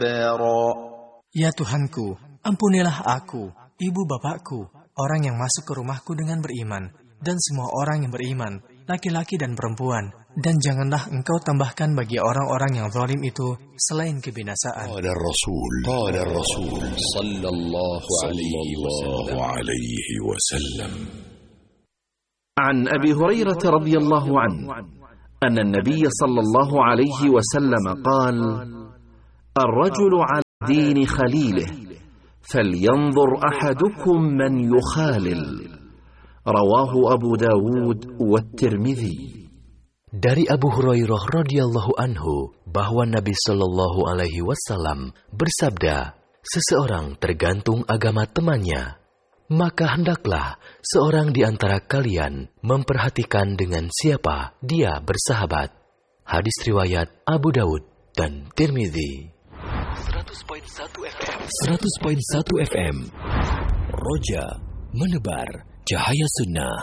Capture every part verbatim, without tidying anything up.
Ya Tuhanku, ampunilah aku, ibu bapakku, orang yang masuk ke rumahku dengan beriman, dan semua orang yang beriman, laki-laki dan perempuan, dan janganlah engkau tambahkan bagi orang-orang yang zalim itu selain kebinasaan. Qala Rasul, qala Rasul sallallahu alaihi wasallam. An Abi Hurairah radhiyallahu anhu, anna an-nabiy sallallahu alaihi wasallam qala: "Ar-rajulu 'ala dini khalilih, falyanzur ahadukum man yukhalil." Rawahu Abu Dawud wa Tirmidzi. Dari Abu Hurairah radhiyallahu anhu bahwa Nabi sallallahu alaihi wasallam bersabda, seseorang tergantung agama temannya, maka hendaklah seorang di antara kalian memperhatikan dengan siapa dia bersahabat. Hadis riwayat Abu Dawud dan Tirmidzi. seratus koma satu F M seratus koma satu F M Roja menebar cahaya sunnah.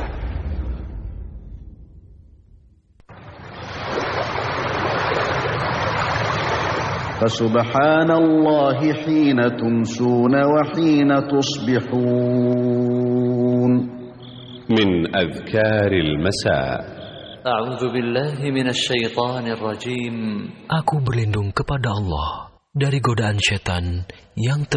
Fasubhanallahi hina tumsuna wa hina tusbihun. Min adhkaril masa. A'udzu billahi minasy syaithanir rajim. Aku berlindung kepada Allah dari godaan syaitan yang ter